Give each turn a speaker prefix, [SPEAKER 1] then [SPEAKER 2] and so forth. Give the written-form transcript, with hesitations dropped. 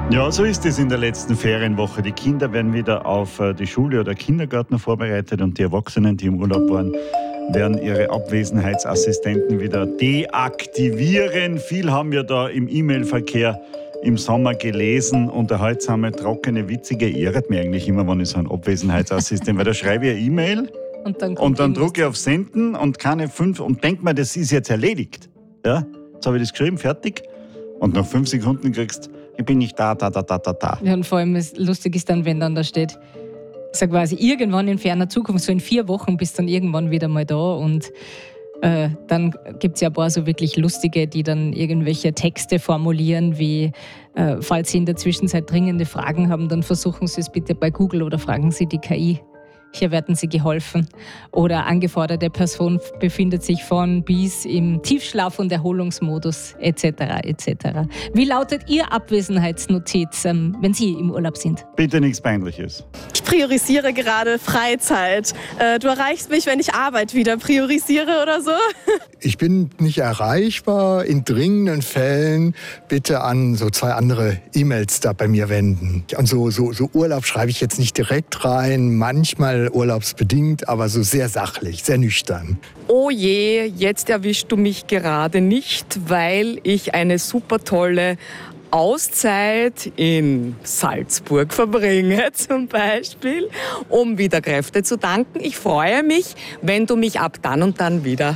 [SPEAKER 1] Ja, so ist es in der letzten Ferienwoche. Die Kinder werden wieder auf die Schule oder Kindergarten vorbereitet und die Erwachsenen, die im Urlaub waren, werden ihre Abwesenheitsassistenten wieder deaktivieren. Viel haben wir da im E-Mail-Verkehr im Sommer gelesen. Unterhaltsame, trockene, witzige. Ihr irrt mich eigentlich immer, wenn ich so einen Abwesenheitsassistent, weil da schreibe ich eine E-Mail und dann drücke ich auf Senden und keine 5 und denke mir, das ist jetzt erledigt. Ja? Jetzt habe ich das geschrieben, fertig. Und nach 5 Sekunden kriegst du, ich bin nicht da.
[SPEAKER 2] Ja, und vor allem lustig ist dann, wenn dann da steht, so quasi irgendwann in ferner Zukunft, so in 4 Wochen bist du dann irgendwann wieder mal da und dann gibt es ja ein paar so wirklich lustige, die dann irgendwelche Texte formulieren, wie falls Sie in der Zwischenzeit dringende Fragen haben, dann versuchen Sie es bitte bei Google oder fragen Sie die KI. Hier werden Sie geholfen. Oder angeforderte Person befindet sich von bis im Tiefschlaf- und Erholungsmodus etc. etc. Wie lautet Ihr Abwesenheitsnotiz, wenn Sie im Urlaub sind?
[SPEAKER 1] Bitte nichts Peinliches.
[SPEAKER 3] Ich priorisiere gerade Freizeit. Du erreichst mich, wenn ich Arbeit wieder priorisiere oder so.
[SPEAKER 4] Ich bin nicht erreichbar. In dringenden Fällen bitte an so 2 andere E-Mails da bei mir wenden. Und so Urlaub schreibe ich jetzt nicht direkt rein. Manchmal urlaubsbedingt, aber so sehr sachlich, sehr nüchtern.
[SPEAKER 5] Oh je, jetzt erwischst du mich gerade nicht, weil ich eine super tolle Auszeit in Salzburg verbringe zum Beispiel, um wieder Kräfte zu tanken. Ich freue mich, wenn du mich ab dann und dann wieder